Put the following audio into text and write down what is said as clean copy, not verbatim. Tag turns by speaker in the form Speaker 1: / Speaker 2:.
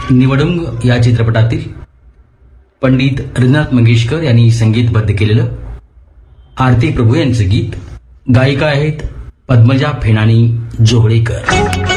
Speaker 1: निवडुंग या चित्रपटातील पंडित रवींद्रनाथ मंगेशकर यांनी संगीतबद्ध केलेलं आरती प्रभू यांचं गीत. गायिका आहेत पद्मजा फेणानी जोगळेकर.